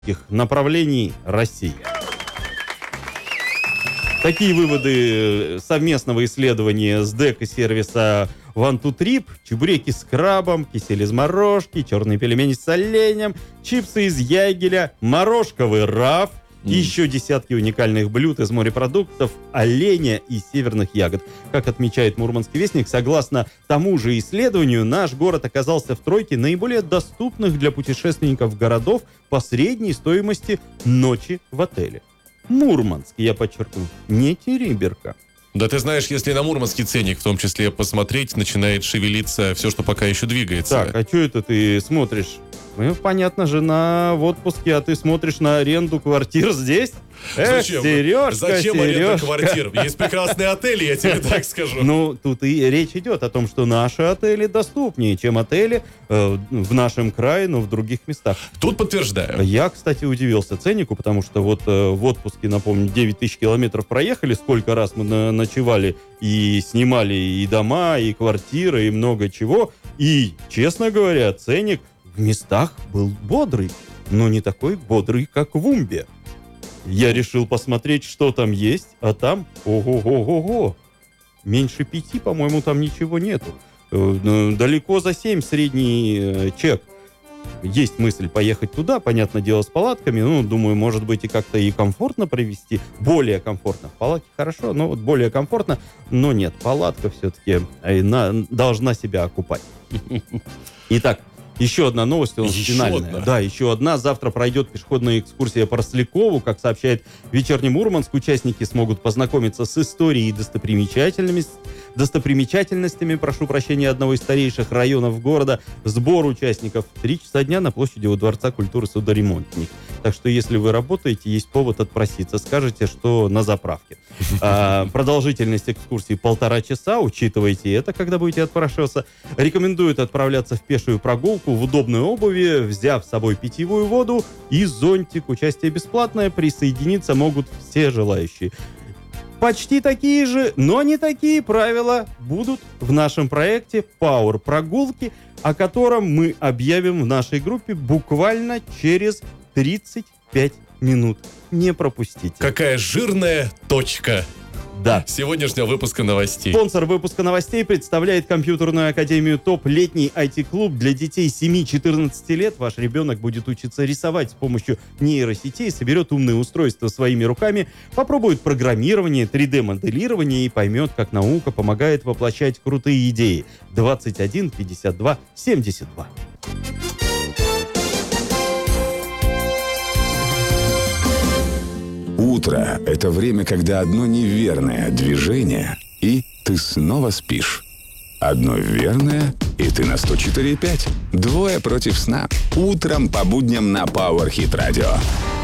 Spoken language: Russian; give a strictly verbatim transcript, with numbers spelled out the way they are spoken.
направлений России. Такие выводы совместного исследования с ДЭК-сервиса One Two Trip: чебуреки с крабом, кисель из морожки, черные пельмени с оленем, чипсы из ягеля, морожковый раф, mm. и еще десятки уникальных блюд из морепродуктов, оленя и северных ягод. Как отмечает Мурманский вестник, согласно тому же исследованию, наш город оказался в тройке наиболее доступных для путешественников городов по средней стоимости ночи в отеле. Мурманск, я подчеркну, не Териберка. Да ты знаешь, если на мурманский ценник в том числе посмотреть, начинает шевелиться все, что пока еще двигается. Так, а что это ты смотришь? Ну, понятно, жена в отпуске, а ты смотришь на аренду квартир здесь? Эх, Зачем? Сережка, Зачем Сережка. аренда квартир? Есть прекрасные отели, я тебе так скажу. Ну, тут и речь идет о том, что наши отели доступнее, чем отели э, в нашем крае, но в других местах. Тут подтверждаю. Я, кстати, удивился ценнику, потому что вот э, в отпуске, напомню, девять тысяч километров проехали, сколько раз мы на- ночевали и снимали и дома, и квартиры, и много чего. И, честно говоря, ценник в местах был бодрый, но не такой бодрый, как в Умбе. Я решил посмотреть, что там есть, а там ого-го-го-го. Меньше пяти, по-моему, там ничего нету. Э, далеко за семь средний э, чек. Есть мысль поехать туда, понятное дело, с палатками. Ну, думаю, может быть, и как-то и комфортно провести. Более комфортно. В палатке хорошо, но вот более комфортно. Но нет, палатка все-таки э, на, должна себя окупать. Итак, еще одна новость, у нас еще финальная. Одна. Да, еще одна. Завтра пройдет пешеходная экскурсия по Рослякову. Как сообщает «Вечерний Мурманск», участники смогут познакомиться с историей и достопримечательностями, достопримечательностями, прошу прощения, одного из старейших районов города. Сбор участников в три часа дня на площади у Дворца культуры «Судоремонтник». Так что, если вы работаете, есть повод отпроситься. Скажете, что на заправке. А, продолжительность экскурсии полтора часа. Учитывайте это, когда будете отпрашиваться. Рекомендуют отправляться в пешую прогулку в удобной обуви, взяв с собой питьевую воду и зонтик. Участие бесплатное. Присоединиться могут все желающие. Почти такие же, но не такие правила будут в нашем проекте Power Прогулки, о котором мы объявим в нашей группе буквально через тридцать пять минут. Не пропустите. Какая жирная точка Да. сегодняшнего выпуска новостей. Спонсор выпуска новостей представляет компьютерную академию ТОП, летний ай ти-клуб для детей семи-четырнадцати лет. Ваш ребенок будет учиться рисовать с помощью нейросетей, соберет умные устройства своими руками, попробует программирование, три дэ-моделирование и поймет, как наука помогает воплощать крутые идеи. двадцать один пятьдесят два семьдесят два. Утро – это время, когда одно неверное движение, и ты снова спишь. Одно верное, и ты на сто четыре и пять. Двое против сна. Утром по будням на Power Hit Radio.